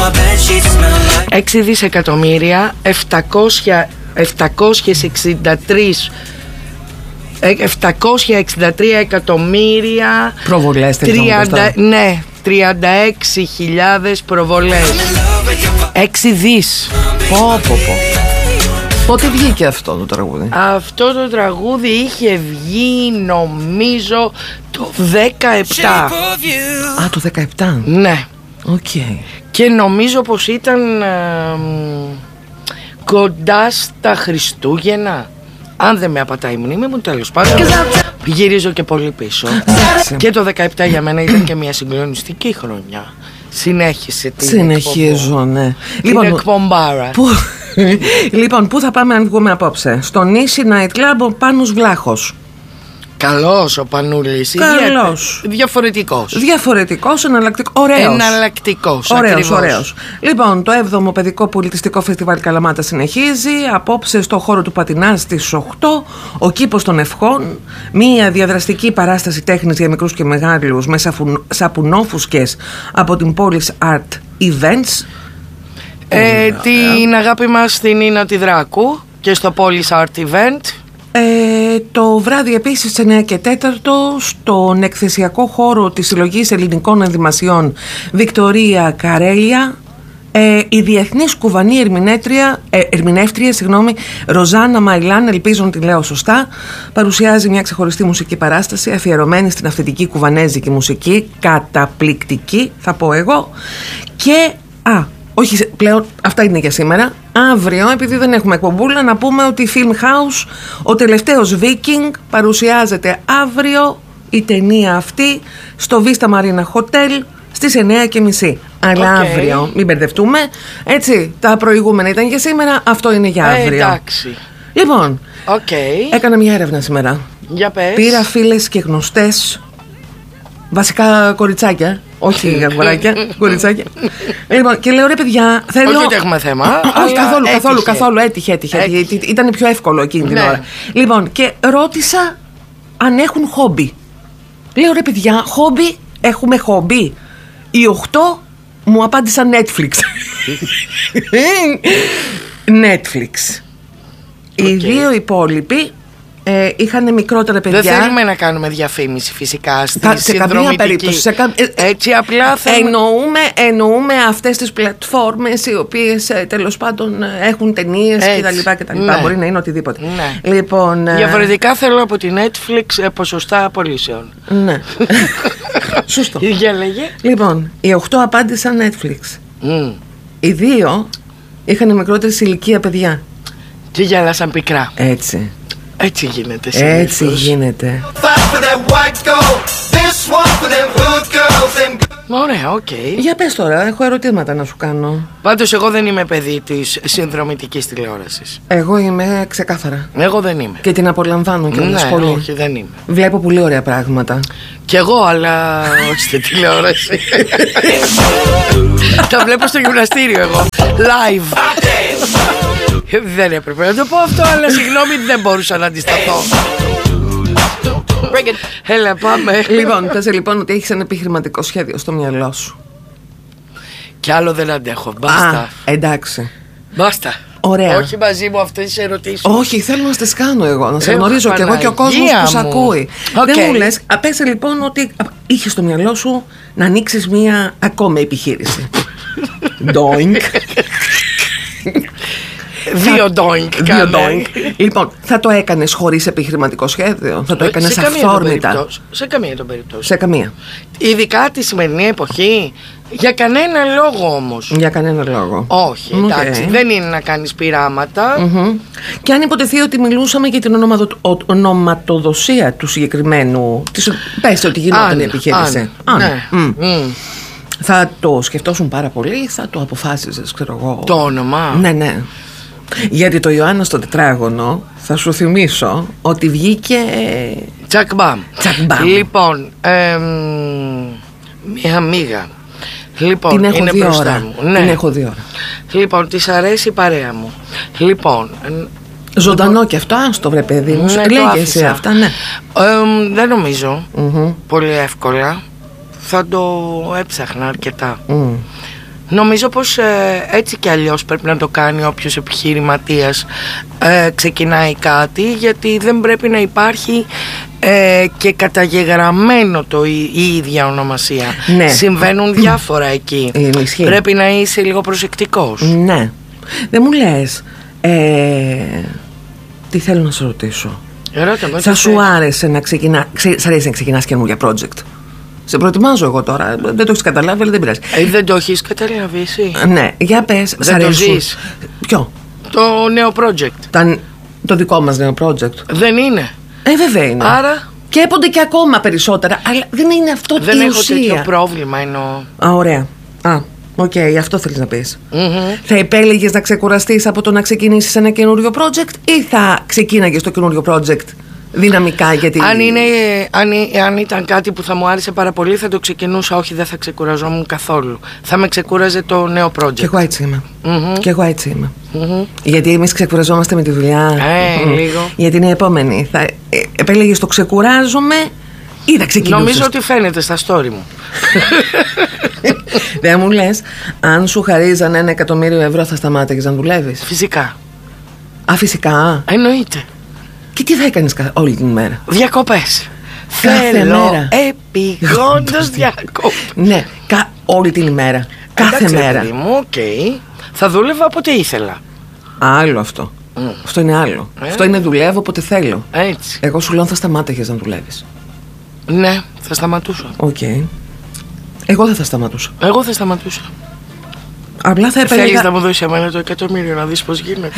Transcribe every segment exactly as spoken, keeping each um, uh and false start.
έξι δισεκατομμύρια επτακόσιες εξήντα τρία εκατομμύρια προβολές, τριάντα, ναι, τριάντα έξι χιλιάδες προβολές. έξι δις. Πω πω πω. Πότε βγήκε αυτό το τραγούδι? Αυτό το τραγούδι είχε βγει νομίζω το δεκαεπτά. Α, το δεκαεπτά. Ναι. Οκ. Okay. Και νομίζω πως ήταν ε, κοντά στα Χριστούγεννα, αν δεν με απατάει η μνήμη μου, τέλος πάντων. Γυρίζω και πολύ πίσω. Και το δεκαεπτά για μένα ήταν και μια συγκλονιστική χρονιά. Συνέχισε την Συνεχίζω, εκπομπό. Ναι. Την λοιπόν, εκπομπάρα. Που... λοιπόν, πού θα πάμε αν βγούμε απόψε? Στο Νήσι Night Club, ο Πάνος Βλάχος. Καλός ο Πανούλης. Καλός. Διαφορετικός. Διαφορετικός, εναλλακτικός. Ωραίος. Εναλλακτικός. Ωραίος, ακριβώς. ωραίος. Λοιπόν, το έβδομο Παιδικό Πολιτιστικό Φεστιβάλ Καλαμάτα συνεχίζει. Απόψε στο χώρο του Πατινά στις οκτώ. Ο Κήπος των Ευχών. Μία διαδραστική παράσταση τέχνης για μικρούς και μεγάλους με σαφουν... σαπουνόφουσκες από την Πόλης Art Events. Ε, την αγάπη μας στην Νίνα τη Δράκου και στο Πόλης Art Event. Ε, το βράδυ επίσης στις εννιά και τέσσερα στον εκθεσιακό χώρο της Συλλογής Ελληνικών Ενδυμασιών Βικτωρία Καρέλια, ε, η διεθνής κουβανή ερμηνεύτρια, ε, ερμηνεύτρια συγγνώμη, Ροζάνα Μαϊλάν, ελπίζω να τη λέω σωστά, παρουσιάζει μια ξεχωριστή μουσική παράσταση αφιερωμένη στην αυθεντική κουβανέζικη μουσική, καταπληκτική θα πω εγώ. Και α, όχι πλέον, αυτά είναι για σήμερα. Αύριο, επειδή δεν έχουμε εκπομπούλα, να πούμε ότι η Film House, ο τελευταίος Viking, παρουσιάζεται αύριο η ταινία αυτή στο Vista Marina Hotel στις εννιά και μισή. Αλλά okay. αύριο, μην μπερδευτούμε. Έτσι, τα προηγούμενα ήταν για σήμερα, αυτό είναι για αύριο. Ε, εντάξει. Λοιπόν, okay. έκανα μια έρευνα σήμερα. Για πες. Πήρα φίλες και γνωστές, βασικά κοριτσάκια. Όχι αγοράκια, κοριτσάκια. Λοιπόν, και λέω ρε παιδιά, θέλω. Όχι ότι έχουμε θέμα. Όχι καθόλου, έτυχε. καθόλου, καθόλου. Έτυχε, έτυχε. έτυχε. Ήταν πιο εύκολο εκείνη την ναι. ώρα. Λοιπόν, και ρώτησα αν έχουν χόμπι. Λέω ρε παιδιά, χόμπι, έχουμε χόμπι. Οι οχτώ μου απάντησαν Netflix. Netflix. Okay. Οι δύο υπόλοιποι Ε, είχαν μικρότερα παιδιά. Δεν θέλουμε να κάνουμε διαφήμιση φυσικά στη Κα, σε καμία περίπτωση σε κα... Έτσι απλά θέλουμε... εννοούμε, εννοούμε αυτές τις πλατφόρμες οι οποίες ε, τέλος πάντων έχουν ταινίες κτλ. Ναι. Μπορεί να είναι οτιδήποτε. Ναι. Λοιπόν, διαφορετικά θέλω από τη Netflix ποσοστά απολύσεων. Ναι. Σωστό. Για λέγε. Λοιπόν, οι οχτώ απάντησαν Netflix. Mm. Οι δύο είχαν μικρότερη ηλικία παιδιά. Και γελάσαν πικρά. Έτσι. Έτσι γίνεται συνήθως. Έτσι γίνεται. Ωραία, οκ. Okay. Για πες τώρα, έχω ερωτήματα να σου κάνω. Πάντως εγώ δεν είμαι παιδί της συνδρομητικής τηλεόρασης. Εγώ είμαι ξεκάθαρα. Εγώ δεν είμαι. Και την απολαμβάνω και ναι, πολύ. Όχι, δεν είμαι. Βλέπω πολύ ωραία πράγματα. Κι εγώ, αλλά όχι στη τηλεόραση. Τα βλέπω στο γυμναστήριο εγώ. Live. Δεν έπρεπε να το πω αυτό, αλλά συγγνώμη, δεν μπορούσα να αντισταθώ. Έλα, πάμε. Λοιπόν, πες λοιπόν ότι έχεις ένα επιχειρηματικό σχέδιο στο μυαλό σου. Κι άλλο δεν αντέχω. Μπάστα. Α, εντάξει. Μπάστα. Ωραία. Όχι μαζί μου αυτές τις ερωτήσεις. Όχι, θέλω να τις κάνω εγώ. Να σε γνωρίζω κι εγώ και ο κόσμος που σ' ακούει. Okay. Δεν μου λες, πες λοιπόν ότι είχες στο μυαλό σου να ανοίξεις μία ακόμη επιχείρηση. Doink. Δύο ντόινκ. Δύο ντόινκ. Λοιπόν, θα το έκανες χωρίς επιχειρηματικό σχέδιο? Θα το έκανες αυθόρμητα? Σε καμία των περιπτώσεων. Σε καμία. Ειδικά τη σημερινή εποχή. Για κανένα λόγο όμως. Για κανένα λόγο. Όχι, εντάξει. Okay. Δεν είναι να κάνεις πειράματα. Mm-hmm. Και αν υποτεθεί ότι μιλούσαμε για την ονομαδο... ονοματοδοσία του συγκεκριμένου. Της... Πες ότι γινόταν η επιχείρηση. Αν. Ναι. Mm. Mm. Θα το σκεφτόσουν πάρα πολύ, θα το αποφάσιζες, ξέρω εγώ. Το όνομα. Ναι, ναι. Γιατί το Ιωάννα στο τετράγωνο, θα σου θυμίσω ότι βγήκε τσακμπάμ. Τσακμπάμ. Λοιπόν, εμ, μια μίγα. Λοιπόν, την έχω είναι δύο μπροστά ώρα. μου. Ναι. Την έχω δύο ώρα. Λοιπόν, της αρέσει η παρέα μου. Λοιπόν, ζωντανό το... και αυτό, άστο βρε παιδί μου. Ναι, λέγεσαι αυτά, ναι. Ε, δεν νομίζω. Mm-hmm. Πολύ εύκολα. Θα το έψαχνα αρκετά. Mm. Νομίζω πως ε, έτσι κι αλλιώς πρέπει να το κάνει όποιος επιχειρηματίας ε, ξεκινάει κάτι, γιατί δεν πρέπει να υπάρχει ε, και καταγεγραμμένο το, η, η ίδια ονομασία. Ναι. Συμβαίνουν διάφορα εκεί. Ισχύει. Πρέπει να είσαι λίγο προσεκτικός. Ναι. Δεν μου λες ε, τι θέλω να σε ρωτήσω. Ρώτα με, Θα σου άρεσε να ξεκινά, ξε, σ' αρέσει να ξεκινάς καινούργια project? Σε προετοιμάζω εγώ τώρα. Δεν το έχεις καταλάβει, αλλά δεν πειράζει. ε, Δεν το έχεις καταλάβει εσύ? Ναι, για πες. Δεν το ζεις? Ποιο? Το νέο project. Τα, το δικό μας νέο project. Δεν είναι? Ε, βέβαια είναι. Άρα Και έπονται και ακόμα περισσότερα. Αλλά δεν είναι αυτό δεν η έχω ουσία. τέτοιο πρόβλημα εννοώ. Α, ωραία. Α, οκ, okay, αυτό θέλεις να πεις. Mm-hmm. Θα επέλεγες να ξεκουραστείς από το να ξεκινήσεις ένα καινούριο project, ή θα ξεκίναγες το καινούριο project δυναμικά? Γιατί... Αν, είναι, αν, αν ήταν κάτι που θα μου άρεσε πάρα πολύ, θα το ξεκινούσα. Όχι, δεν θα ξεκουραζόμουν καθόλου. Θα με ξεκούραζε το νέο project. Κι εγώ έτσι είμαι. Mm-hmm. Κι εγώ έτσι είμαι. Mm-hmm. Γιατί εμείς ξεκουραζόμαστε με τη δουλειά. Ε, mm. λίγο. Γιατί είναι η επόμενη. Θα ε, επέλεγες το ξεκουράζομαι ή θα ξεκινούσες? Νομίζω ότι φαίνεται στα story μου. Δεν μου λες, αν σου χαρίζαν ένα εκατομμύριο ευρώ, θα σταμάτηγες να δουλεύεις? Φυσικά. Α, φυσικά. Εννοείται. Και τι θα έκανες όλη την ημέρα? Διακοπές. Κάθε Θέλω μέρα. επιγόντως διακοπές. Ναι, κα, όλη την ημέρα. Κάθε Εντάξει, μέρα. παιδί μου, οκ. Okay. Θα δούλευα όποτε ήθελα. Άλλο αυτό. Mm. Αυτό είναι άλλο. Ε. Αυτό είναι δουλεύω όποτε θέλω. Έτσι. Εγώ σου λέω θα σταμάτηγες να δουλεύεις. Ναι, θα σταματούσα. Οκ. Okay. Εγώ δεν θα σταματούσα. Εγώ θα σταματούσα. Απλά θα επέλεγα. Θέλεις να μου δώσει εμένα το εκατομμύριο να δεις πως γίνεται?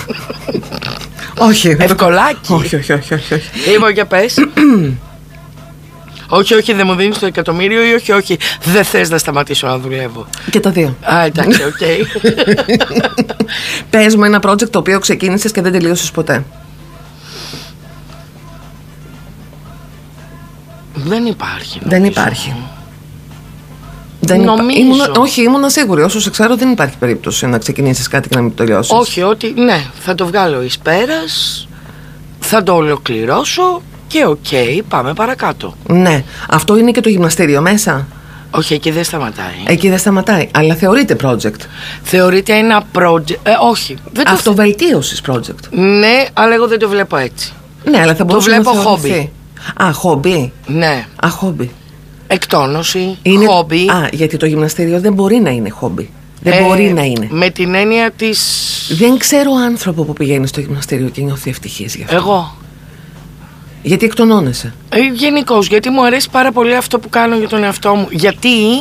Όχι. Ευκολάκι. Όχι, όχι, όχι, όχι, όχι. Λοιπόν, για πες. Όχι, όχι, δεν μου δίνεις το εκατομμύριο, ή όχι, όχι, δεν θες να σταματήσω να δουλεύω? Και τα δύο. Α, εντάξει, οκ. Okay. Πες μου ένα project το οποίο ξεκίνησες και δεν τελείωσες ποτέ. Δεν υπάρχει. Δεν νομίζω. υπάρχει. Δεν νομίζω. Υπά... Ήμουνα... Όχι, ήμουν σίγουρη. Όσο σε ξέρω, δεν υπάρχει περίπτωση να ξεκινήσεις κάτι και να μην το τελειώσεις. Όχι, ότι ναι, θα το βγάλω εις πέρας, θα το ολοκληρώσω και οκ, okay, πάμε παρακάτω. Ναι, αυτό είναι και το γυμναστήριο μέσα. Όχι, εκεί δεν σταματάει. Εκεί δεν σταματάει, αλλά θεωρείται project. Θεωρείται ένα project. Ε, όχι. Δεν το... Αυτοβελτίωσης project. Ναι, αλλά εγώ δεν το βλέπω έτσι. Ναι, αλλά θα μπορούσε να βλέπω θεωρηθεί. χόμπι. Α, χόμπι. Ναι. Α, χόμπι. Εκτόνωση, Είναι... χόμπι. Α, γιατί το γυμναστήριο δεν μπορεί να είναι χόμπι. Δεν ε, μπορεί να είναι. Με την έννοια της... Δεν ξέρω άνθρωπο που πηγαίνει στο γυμναστήριο και νιώθει ευτυχής γι' αυτό. Εγώ. Γιατί εκτονώνεσαι? Ε, γενικώς, γιατί μου αρέσει πάρα πολύ αυτό που κάνω για τον εαυτό μου. Γιατί,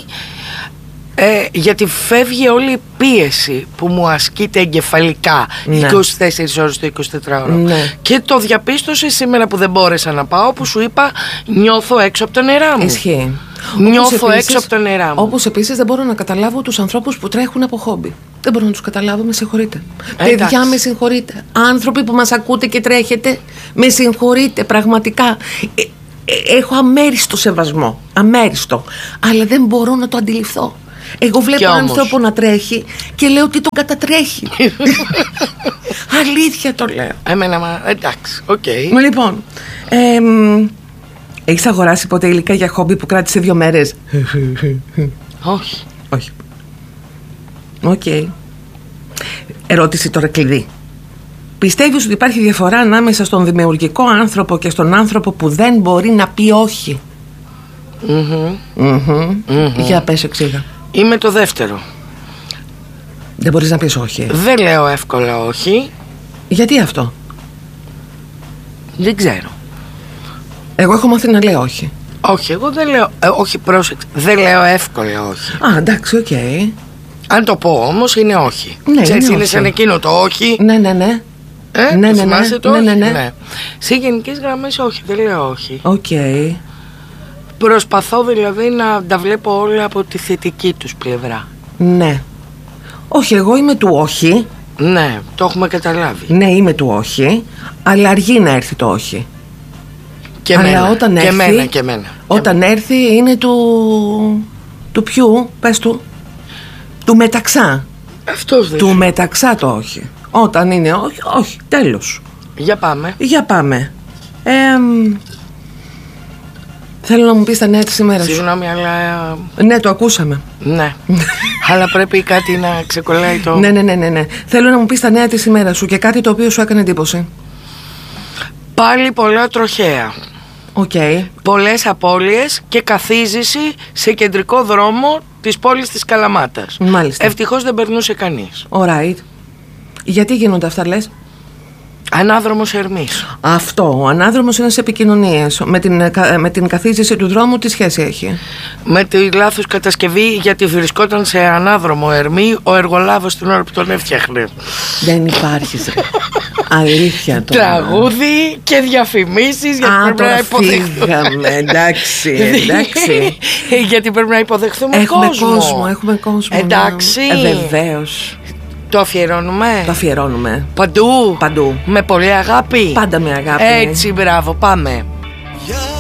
ε, γιατί φεύγει όλη η πίεση που μου ασκείται εγκεφαλικά, ναι, είκοσι τέσσερις ώρες το εικοσιτετράωρο. Ναι. Και το διαπίστωσε σήμερα που δεν μπόρεσα να πάω, που σου είπα νιώθω έξω από το νερά μου. Ισχύει. Νιώθω Όπως έξω από το νερά μου. Όπως επίσης δεν μπορώ να καταλάβω τους ανθρώπους που τρέχουν από χόμπι. Δεν μπορώ να τους καταλάβω, με συγχωρείτε. Ε, Παιδιά, εντάξει. με συγχωρείτε. Άνθρωποι που μας ακούτε και τρέχετε, με συγχωρείτε πραγματικά. Ε, ε, έχω αμέριστο σεβασμό. Αμέριστο. Αλλά δεν μπορώ να το αντιληφθώ. Εγώ βλέπω άνθρωπο να τρέχει και λέω ότι τον κατατρέχει. Αλήθεια το λέω. Εμένα, μα, εντάξει, οκ. Okay. Λοιπόν, ε, έχεις αγοράσει ποτέ υλικά για χόμπι που κράτησε δύο μέρες? Όχι. Όχι. Οκ. Okay. Ερώτηση τώρα κλειδί. Πιστεύεις ότι υπάρχει διαφορά ανάμεσα στον δημιουργικό άνθρωπο και στον άνθρωπο που δεν μπορεί να πει όχι? Mm-hmm. Mm-hmm. Mm-hmm. Για πες, εξήγα. Είμαι το δεύτερο. Δεν μπορείς να πεις όχι? Δεν λέω εύκολα όχι. Γιατί αυτό? Δεν ξέρω. Εγώ έχω μάθει να λέω όχι. Όχι, εγώ δεν λέω. Ε, όχι, πρόσεξε. Δεν λέω εύκολα όχι. Α, εντάξει, οκ. Okay. Αν το πω όμως είναι όχι. Ναι, ξέρεις, είναι, είναι όχι. Σαν εκείνο το όχι. Ναι, ναι, ναι. Ε, ναι, ναι, ναι, το ναι, όχι. ναι, ναι. Ναι. Σε γενικές γραμμές όχι, δεν λέω όχι. Οκ. Okay. Προσπαθώ δηλαδή να τα βλέπω όλα από τη θετική τους πλευρά. Ναι. Όχι, εγώ είμαι του όχι. Ναι, το έχουμε καταλάβει. Ναι, είμαι του όχι, αλλά αργεί να έρθει το όχι. Και αλλά μένα, όταν και έρθει, μένα, και μένα. Όταν και έρθει είναι του... Του ποιου, πες του? Του μεταξά. Αυτός δεν Του σου. μεταξά το όχι. Όταν είναι όχι, όχι, τέλος. Για πάμε. Για πάμε. ε, Θέλω να μου πεις τα νέα της ημέρας σου. Συγγνώμη, αλλά. Ναι, το ακούσαμε. Ναι. Αλλά πρέπει κάτι να ξεκολλάει το. Ναι, ναι, ναι, ναι, ναι. Θέλω να μου πεις τα νέα της ημέρας σου και κάτι το οποίο σου έκανε εντύπωση. Πάλι πολλά τροχαία. Οκ. Okay. Πολλές απώλειες και καθίζηση σε κεντρικό δρόμο της πόλης της Καλαμάτας. Μάλιστα. Ευτυχώς δεν περνούσε κανείς. Alright. Γιατί γίνονται αυτά, λες? Ανάδρομος Ερμής. Αυτό, ο ανάδρομος είναι σε επικοινωνίες. Με την, με την καθίζηση του δρόμου τι σχέση έχει? Με τη λάθος κατασκευή, γιατί βρισκόταν σε ανάδρομο Ερμή ο εργολάβος την ώρα που τον έφτιαχνε. Δεν υπάρχει. Αλήθεια τώρα. Τραγούδι και διαφημίσεις. Γιατί Α, πρέπει τώρα να υποδεχθούμε. φύγαμε. Εντάξει, εντάξει. Γιατί πρέπει να υποδεχθούμε Έχουμε κόσμο. κόσμο, έχουμε κόσμο. Εντάξει. Ε, βεβαίως. Το αφιερώνουμε. Το αφιερώνουμε. Παντού. Παντού. Με πολύ αγάπη. Πάντα με αγάπη. Έτσι, μπράβο, πάμε.